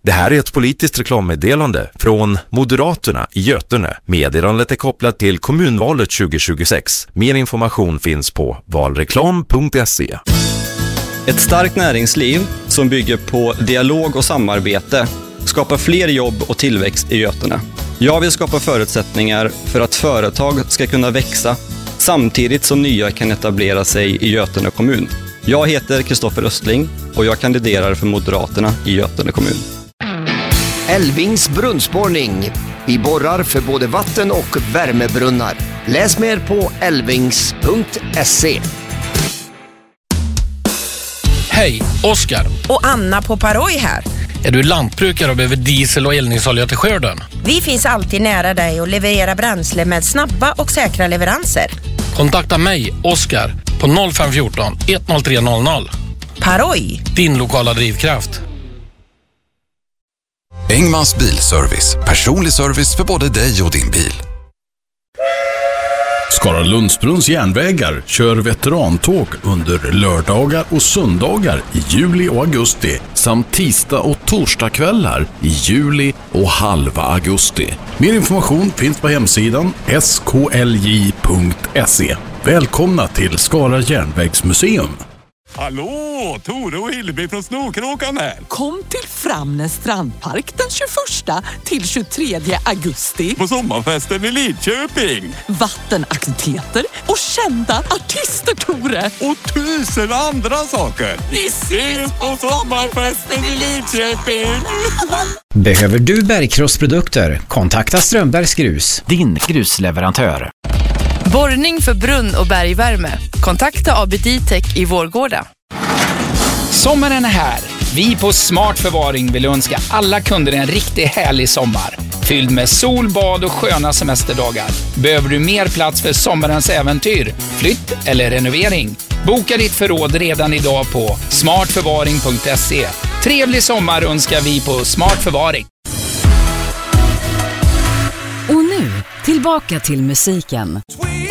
Det här är ett politiskt reklammeddelande från Moderaterna i Götene. Meddelandet är kopplat till kommunvalet 2026. Mer information finns på valreklam.se. Ett starkt näringsliv som bygger på dialog och samarbete skapar fler jobb och tillväxt i Götene. Jag vill skapa förutsättningar för att företag ska kunna växa samtidigt som nya kan etablera sig i Götene kommun. Jag heter Kristoffer Östling och jag kandiderar för Moderaterna i Götene kommun. Älvings brunnsborrning. Vi borrar för både vatten- och värmebrunnar. Läs mer på älvings.se. Hej, Oskar. Och Anna på Paroj här. Är du lantbrukare och behöver diesel och eldningsolja till skörden? Vi finns alltid nära dig och levererar bränsle med snabba och säkra leveranser. Kontakta mig, Oskar, på 0514 10300. Paroj. Din lokala drivkraft. Engmans bilservice. Personlig service för både dig och din bil. Skara Lundsbrunns järnvägar kör veterantåg under lördagar och söndagar i juli och augusti samt tisdag och torsdagskvällar i juli och halva augusti. Mer information finns på hemsidan sklj.se. Välkomna till Skara järnvägsmuseum. Hallå, Tore och Hillevi från Snokråkan här. Kom till Framnäs strandpark den 21 till 23 augusti. På sommarfesten i Lidköping. Vattenaktiviteter och kända artister, Tore. Och 1000 andra saker. Vi ses på sommarfesten i Lidköping. Behöver du bergkrossprodukter? Kontakta Strömbergs Grus, din grusleverantör. Borrning för brunn- och bergvärme. Kontakta ABD-Tech i Vårgårda. Sommaren är här. Vi på Smart Förvaring vill önska alla kunder en riktigt härlig sommar. Fylld med sol, bad och sköna semesterdagar. Behöver du mer plats för sommarens äventyr, flytt eller renovering? Boka ditt förråd redan idag på smartförvaring.se. Trevlig sommar önskar vi på Smart Förvaring. Och nu, tillbaka till musiken.